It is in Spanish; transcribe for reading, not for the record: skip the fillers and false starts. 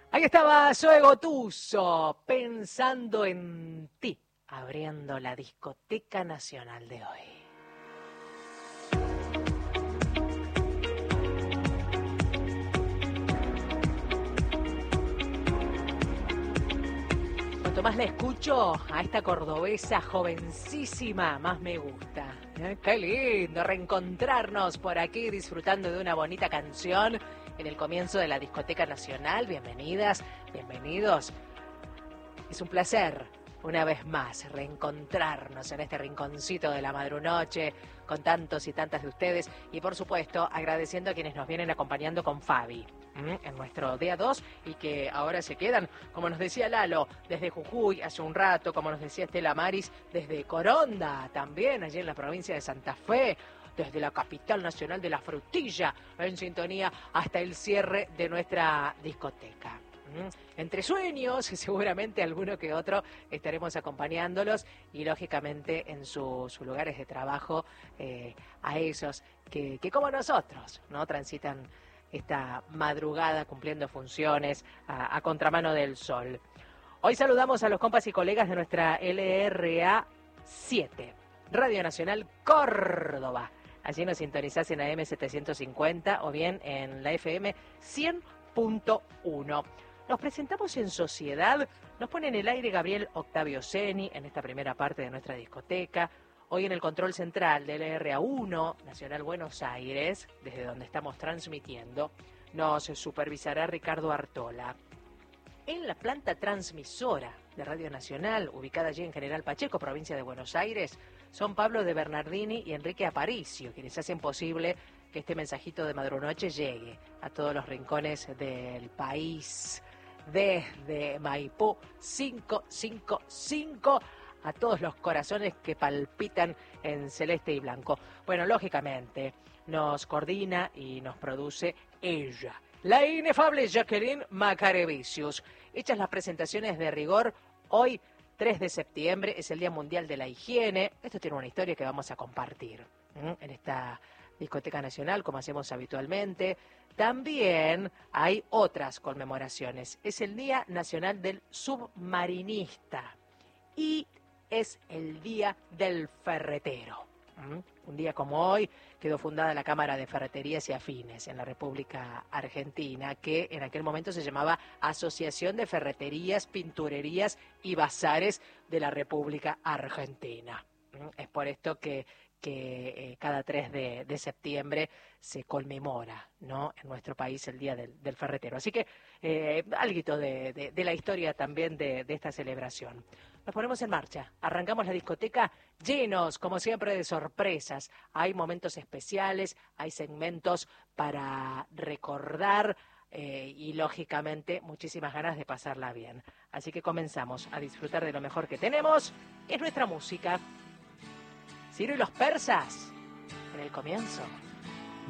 Ahí estaba Zoe Gotuso, pensando en ti, abriendo la Discoteca Nacional de hoy. Cuanto más la escucho a esta cordobesa jovencísima, más me gusta. Qué lindo reencontrarnos por aquí disfrutando de una bonita canción en el comienzo de la Discoteca Nacional. Bienvenidas, bienvenidos. Es un placer, una vez más, reencontrarnos en este rinconcito de la madrunoche con tantos y tantas de ustedes y, por supuesto, agradeciendo a quienes nos vienen acompañando con Fabi en nuestro día 2 y que ahora se quedan, como nos decía Lalo, desde Jujuy hace un rato, como nos decía Estela Maris, desde Coronda, también allí en la provincia de Santa Fe, desde la capital nacional de la frutilla, en sintonía hasta el cierre de nuestra discoteca. Entre sueños, seguramente alguno que otro estaremos acompañándolos y lógicamente en sus lugares de trabajo a esos que como nosotros, ¿no? Transitan esta madrugada cumpliendo funciones a contramano del sol. Hoy saludamos a los compas y colegas de nuestra LRA 7, Radio Nacional Córdoba. Allí nos sintonizás en AM 750 o bien en la FM 100.1. Nos presentamos en sociedad, nos pone en el aire Gabriel Octavio Seni en esta primera parte de nuestra discoteca. Hoy en el control central del LRA1, Nacional Buenos Aires, desde donde estamos transmitiendo, nos supervisará Ricardo Artola. En la planta transmisora de Radio Nacional, ubicada allí en General Pacheco, provincia de Buenos Aires, son Pablo de Bernardini y Enrique Aparicio, quienes hacen posible que este mensajito de madrunoche llegue a todos los rincones del país. Desde Maipú 555 a todos los corazones que palpitan en celeste y blanco. Bueno, lógicamente nos coordina y nos produce ella, la inefable Jacqueline Macarevicius. Hechas las presentaciones de rigor, hoy 3 de septiembre es el Día Mundial de la Higiene. Esto tiene una historia que vamos a compartir en esta Discoteca Nacional, como hacemos habitualmente. También hay otras conmemoraciones. Es el Día Nacional del Submarinista y es el Día del Ferretero. Un día como hoy quedó fundada la Cámara de Ferreterías y Afines en la República Argentina, que en aquel momento se llamaba Asociación de Ferreterías, Pinturerías y Bazares de la República Argentina. Es por esto que cada 3 de septiembre se conmemora, ¿no?, en nuestro país el Día del Ferretero. Así que alguito de la historia también de esta celebración. Nos ponemos en marcha, arrancamos la discoteca llenos, como siempre, de sorpresas. Hay momentos especiales, hay segmentos para recordar y, lógicamente, muchísimas ganas de pasarla bien. Así que comenzamos a disfrutar de lo mejor que tenemos, que es nuestra música. Ciro y los persas, en el comienzo.